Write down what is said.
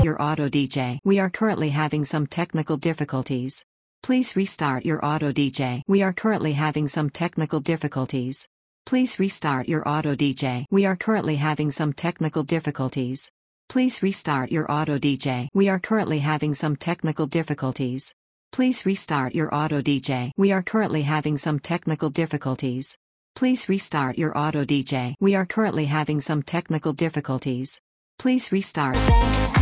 your auto DJ. We are currently having some technical difficulties. Please restart your auto DJ. We are currently having some technical difficulties. Please restart your auto DJ. We are currently having some technical difficulties. Please restart your auto DJ. We are currently having some technical difficulties. Please restart your auto DJ. We are currently having some technical difficulties. Please restart your auto DJ. We are currently having some technical difficulties. Please restart.